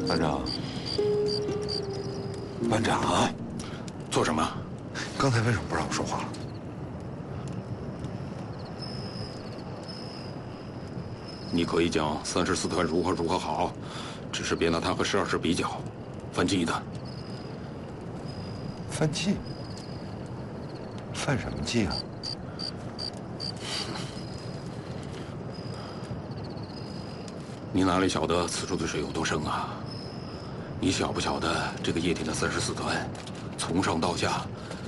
班长，班长啊， 做什么？ 刚才为什么不让我说话？ 你可以讲34团如何好，只是别拿它和12师比较，犯忌的。 犯忌？犯什么忌啊？ 你哪里晓得此处的水有多深啊？你晓不晓得这个叶挺的34团，从上到下，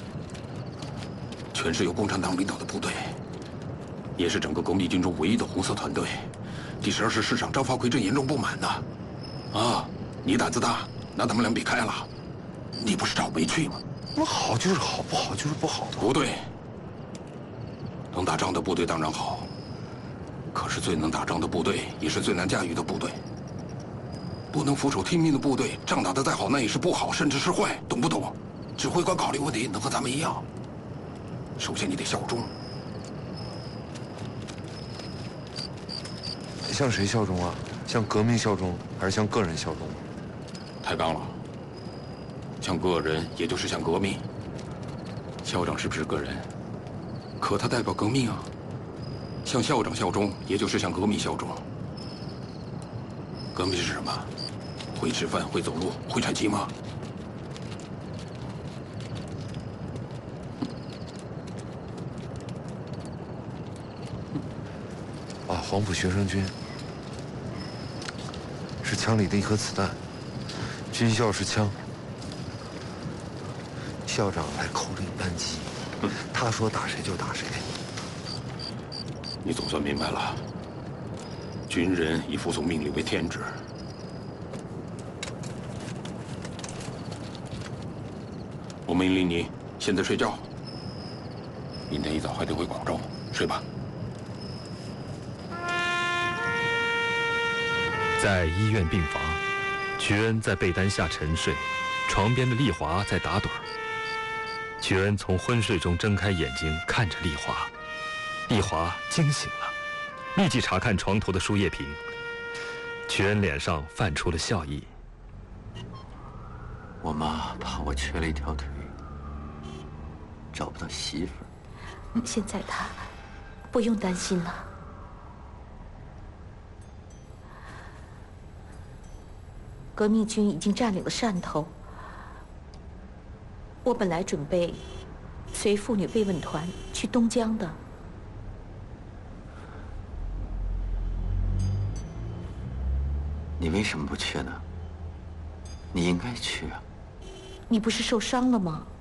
全是由共产党领导的部队，也是整个革命军中唯一的红色团队。第12师师长张发奎正严重不满呢。啊，你胆子大，拿他们俩比开了。你不是找没趣吗？ 那好就是好，不好就是不好嘛。 不对，能打仗的部队当然好，可是最能打仗的部队也是最难驾驭的部队。不能俯首听命的部队，仗打得再好，那也是不好，甚至是坏，懂不懂？指挥官考虑问题能和咱们一样。首先你得效忠。 向谁效忠啊？向革命效忠，还是向个人效忠？ 太刚了。向个人，也就是向革命。校长是不是个人？可他代表革命啊。向校长效忠，也就是向革命效忠。革命是什么？会吃饭，会走路，会产旗吗？ 黄埔学生军是枪里的一颗子弹，军校是枪，校长来口令扳机，他说打谁就打谁。 你总算明白了，军人以服从命令为天职。我命令你现在睡觉，明天一早还得回广州，睡吧。 在医院病房，瞿恩在被单下沉睡，床边的丽华在打盹儿。瞿恩从昏睡中睁开眼睛，看着丽华，丽华惊醒了，立即查看床头的输液瓶。瞿恩脸上泛出了笑意。 我妈怕我缺了一条腿，找不到媳妇儿。 现在她不用担心了。革命军已经占领了汕头。我本来准备随妇女慰问团去东江的。 你为什么不去呢？你应该去啊。 你不是受伤了吗？